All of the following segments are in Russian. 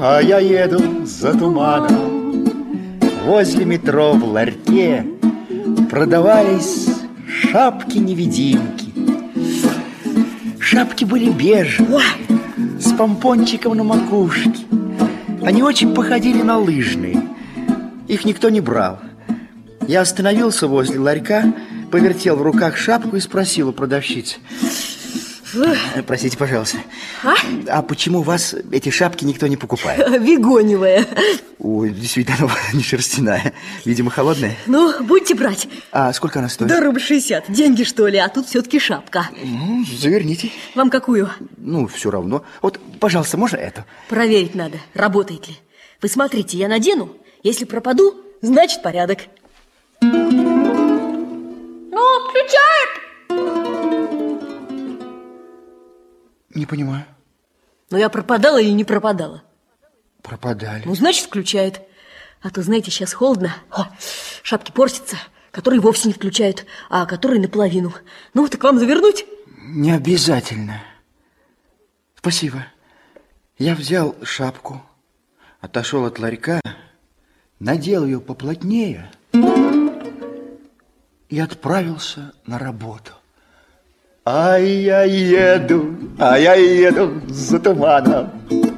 а я еду за туманом. Возле метро в ларьке продавались шапки-невидимки. Шапки были бежевые, с помпончиком на макушке. Они очень походили на лыжные. Их никто не брал. Я остановился возле ларька, повертел в руках шапку и спросил у продавщицы: простите, пожалуйста, а почему у вас эти шапки никто не покупает? Вегоневая. Ой, действительно, она не шерстяная. Видимо, холодная. Ну, будете брать. А сколько она стоит? Да, рубль 60. Деньги, что ли? А тут все-таки шапка. Ну, заверните. Вам какую? Ну, все равно. Вот, пожалуйста, можно эту? Проверить надо, работает ли. Вы смотрите, я надену. Если пропаду, значит порядок. Ну, включает. Не понимаю. Ну, я пропадала или не пропадала? Пропадали. Ну, значит, включает. А то, знаете, сейчас холодно. Шапки портятся, которые вовсе не включают, а которые наполовину. Ну, так вам завернуть? Не обязательно. Спасибо. Я взял шапку, отошел от ларька, надел ее поплотнее и отправился на работу. А я еду за туманом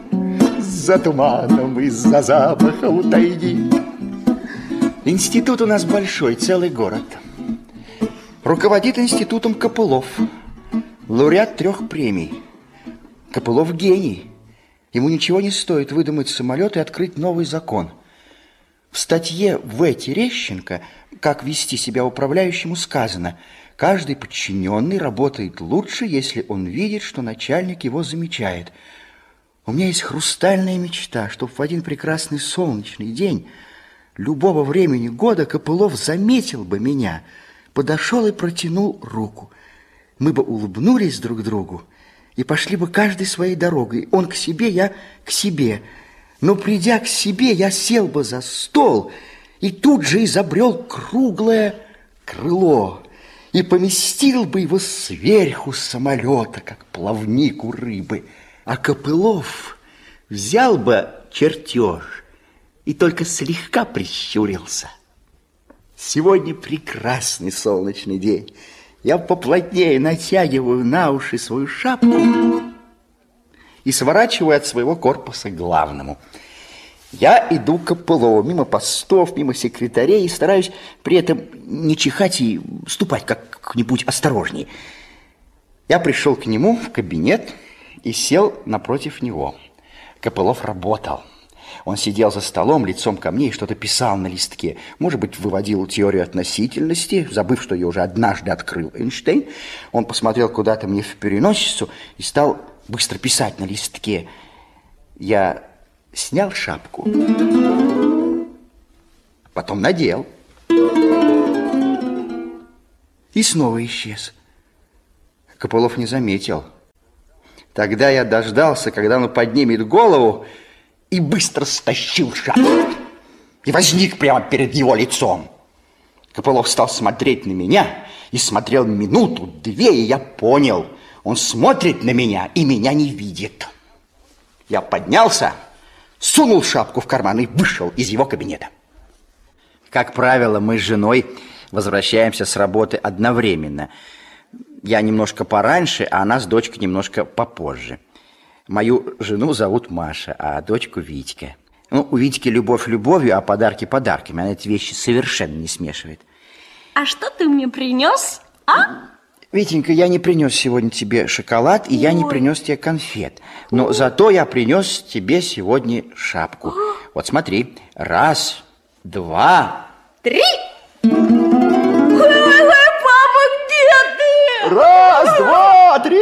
и за запахом тайги. Институт у нас большой, целый город. Руководит институтом Копылов, лауреат 3 премий. Копылов гений. Ему ничего не стоит выдумать самолет и открыть новый закон. В статье В. Терещенко «Как вести себя управляющему» сказано: каждый подчиненный работает лучше, если он видит, что начальник его замечает. У меня есть хрустальная мечта, чтобы в один прекрасный солнечный день любого времени года Копылов заметил бы меня, подошел и протянул руку. Мы бы улыбнулись друг другу и пошли бы каждой своей дорогой. Он к себе, я к себе. Но придя к себе, я сел бы за стол и тут же изобрел круглое крыло и поместил бы его сверху самолета, как плавник у рыбы. А Копылов взял бы чертеж и только слегка прищурился. Сегодня прекрасный солнечный день. Я поплотнее натягиваю на уши свою шапку и сворачиваю от своего корпуса к главному. Я иду к Копылову, мимо постов, мимо секретарей, и стараюсь при этом не чихать и ступать как-нибудь осторожнее. Я пришел к нему в кабинет и сел напротив него. Копылов работал. Он сидел за столом лицом ко мне и что-то писал на листке. Может быть, выводил теорию относительности, забыв, что ее уже однажды открыл Эйнштейн. Он посмотрел куда-то мне в переносицу и стал быстро писать на листке. Я снял шапку, потом надел и снова исчез. Копылов не заметил. Тогда я дождался, когда он поднимет голову, и быстро стащил шапку и возник прямо перед его лицом. Копылов стал смотреть на меня и смотрел минуту-две, и я понял, он смотрит на меня и меня не видит. Я поднялся, сунул шапку в карман и вышел из его кабинета. Как правило, мы с женой возвращаемся с работы одновременно. Я немножко пораньше, а она с дочкой немножко попозже. Мою жену зовут Маша, а дочку Витька. Ну, у Витьки любовь любовью, а подарки подарками. Она эти вещи совершенно не смешивает. А что ты мне принес, а? Витенька, я не принес сегодня тебе шоколад, и я не принес тебе конфет. Но зато я принес тебе сегодня шапку. Вот смотри. 1, 2, 3. Папа, где ты? 1, 2, 3.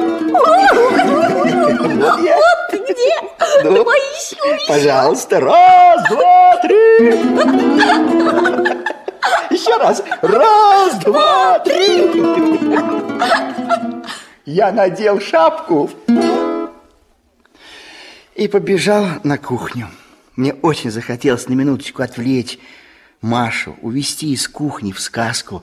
Вот ты где? Ну, Поищу. Пожалуйста. 1, 2, 3. Еще раз. 1, 2, 3. Я надел шапку и побежал на кухню. Мне очень захотелось на минуточку отвлечь Машу, увести из кухни в сказку.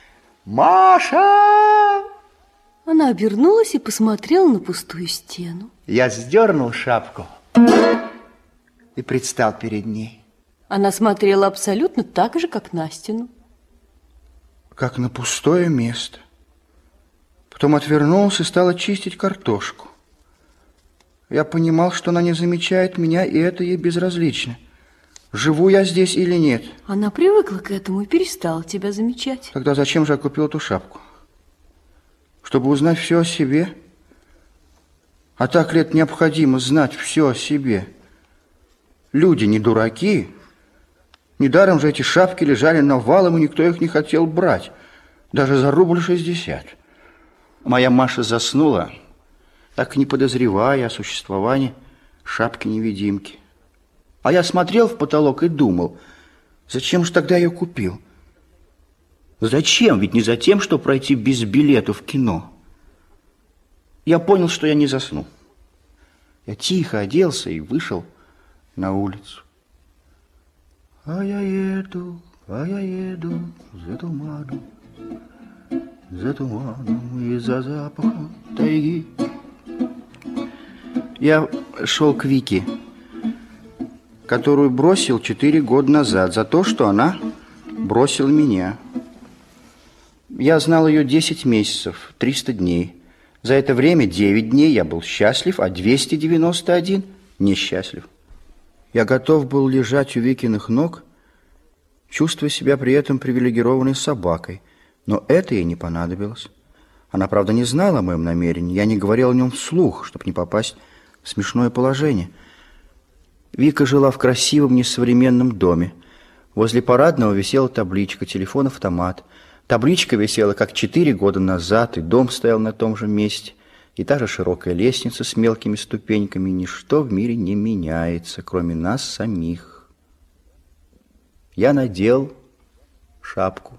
Маша! Она обернулась и посмотрела на пустую стену. Я сдернул шапку и предстал перед ней. Она смотрела абсолютно так же, как на стену. Как на пустое место. Потом отвернулся и стал чистить картошку. Я понимал, что она не замечает меня, и это ей безразлично. Живу я здесь или нет. Она привыкла к этому и перестала тебя замечать. Тогда зачем же я купил эту шапку? Чтобы узнать все о себе? А так ли это необходимо знать все о себе? Люди не дураки. Недаром же эти шапки лежали навалом, и никто их не хотел брать. Даже за рубль 60. Моя Маша заснула, так и не подозревая о существовании шапки-невидимки. А я смотрел в потолок и думал, зачем же тогда я ее купил? Зачем? Ведь не за тем, чтобы пройти без билета в кино. Я понял, что я не засну. Я тихо оделся и вышел на улицу. А я еду за туманом и за запахом тайги. Я шел к Вике, которую бросил 4 года назад за то, что она бросила меня. Я знал ее 10 месяцев, 300 дней. За это время 9 дней я был счастлив, а 291 несчастлив. Я готов был лежать у Викиных ног, чувствуя себя при этом привилегированной собакой. Но это ей не понадобилось. Она, правда, не знала о моем намерении. Я не говорил о нем вслух, чтобы не попасть в смешное положение. Вика жила в красивом несовременном доме. Возле парадного висела табличка «Телефон-автомат». Табличка висела, как 4 года назад, и дом стоял на том же месте. И та же широкая лестница с мелкими ступеньками. Ничто в мире не меняется, кроме нас самих. Я надел шапку.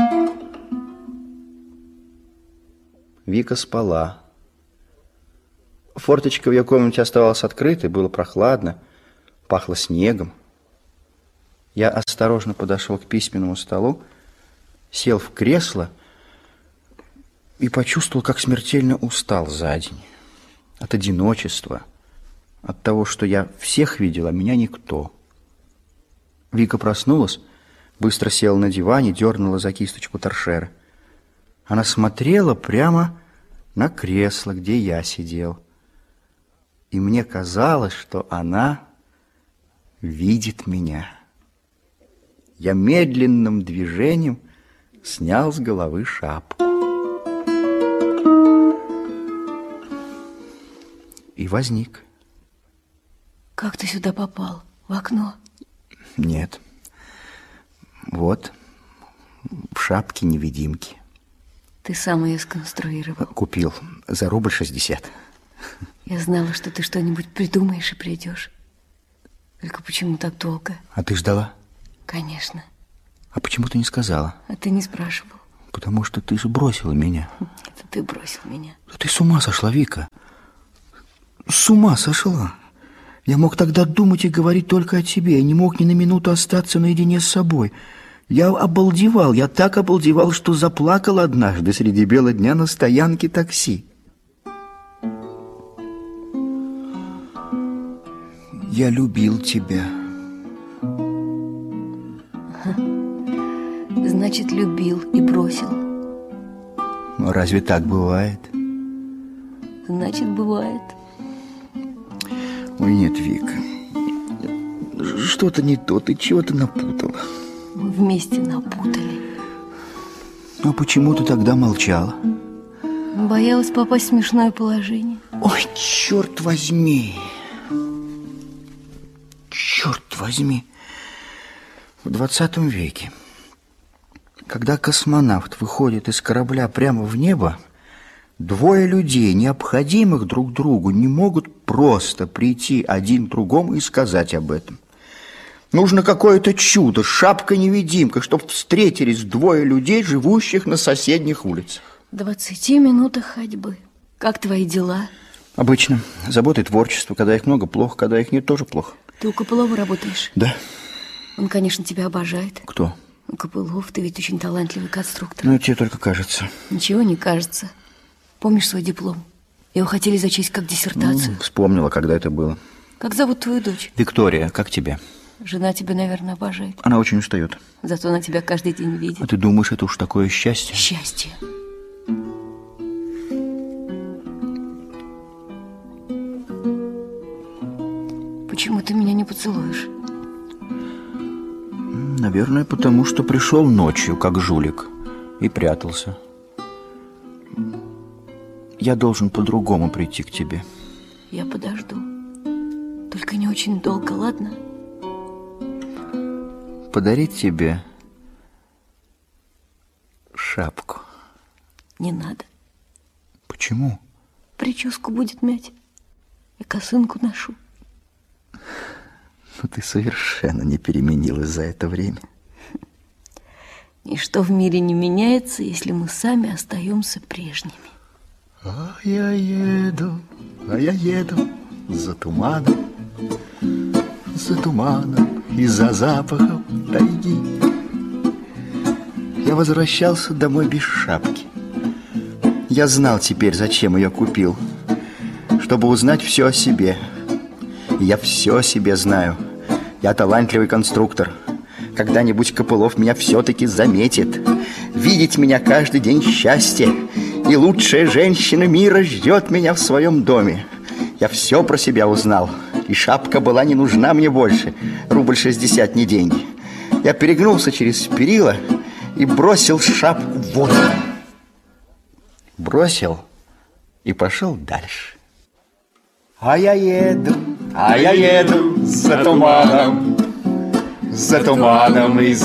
Вика спала. Форточка в ее комнате оставалась открытой, было прохладно, пахло снегом. Я осторожно подошел к письменному столу, сел в кресло и почувствовал, как смертельно устал за день. От одиночества, от того, что я всех видел, а меня никто. Вика проснулась, быстро села на диване, дернула за кисточку торшера. Она смотрела прямо на кресло, где я сидел. И мне казалось, что она видит меня. Я медленным движением снял с головы шапку. И возник. Как ты сюда попал? В окно? Нет. Вот, в шапке-невидимки. Ты сам ее сконструировал. Купил за рубль 60. Я знала, что ты что-нибудь придумаешь и придешь. Только почему так долго? А ты ждала? Конечно. А почему ты не сказала? А ты не спрашивал. Потому что ты же бросила меня. Это ты бросил меня. Да ты с ума сошла, Вика. С ума сошла. Я мог тогда думать и говорить только о тебе. Я не мог ни на минуту остаться наедине с собой. Я обалдевал. Я так обалдевал, что заплакал однажды среди бела дня на стоянке такси. Я любил тебя. Значит, любил и бросил. Но разве так бывает? Значит, бывает. Ой, нет, Вика. Что-то не то, ты чего-то напутала. Мы вместе напутали. А почему ты тогда молчала? Боялась попасть в смешное положение. Ой, черт возьми. Черт возьми. В 20 веке, когда космонавт выходит из корабля прямо в небо, двое людей, необходимых друг другу, не могут просто прийти один к другому и сказать об этом. Нужно какое-то чудо, шапка-невидимка, чтобы встретились двое людей, живущих на соседних улицах. В 20 минутах ходьбы. Как твои дела? Обычно. Забота и творчество. Когда их много, плохо. Когда их нет, тоже плохо. Ты у Копылова работаешь? Да. Он, конечно, тебя обожает. Кто? Копылов, ты ведь очень талантливый конструктор. Ну, тебе только кажется. Ничего не кажется. Помнишь свой диплом? Его хотели зачесть как диссертацию. Вспомнила, когда это было. Как зовут твою дочь? Виктория, как тебе? Жена тебя, наверное, обожает. Она очень устает. Зато она тебя каждый день видит. А ты думаешь, это уж такое счастье? Счастье. Почему ты меня не поцелуешь? Наверное, потому что пришел ночью, как жулик, и прятался. Я должен по-другому прийти к тебе. Я подожду. Только не очень долго, ладно? Подарить тебе шапку. Не надо. Почему? Прическу будет мять. И косынку ношу. Ну, ты совершенно не переменилась за это время. Ничто в мире не меняется, если мы сами остаемся прежними. А я еду за туманом и за запахом тайги. Я возвращался домой без шапки. Я знал теперь, зачем ее купил. Чтобы узнать все о себе. И я все о себе знаю. Я талантливый конструктор. Когда-нибудь Копылов меня все-таки заметит. Видеть меня каждый день счастье. И лучшая женщина мира ждет меня в своем доме. Я все про себя узнал. И шапка была не нужна мне больше. Рубль 60 не деньги. Я перегнулся через перила и бросил шапку в воду. Бросил и пошел дальше. А я еду за туманом и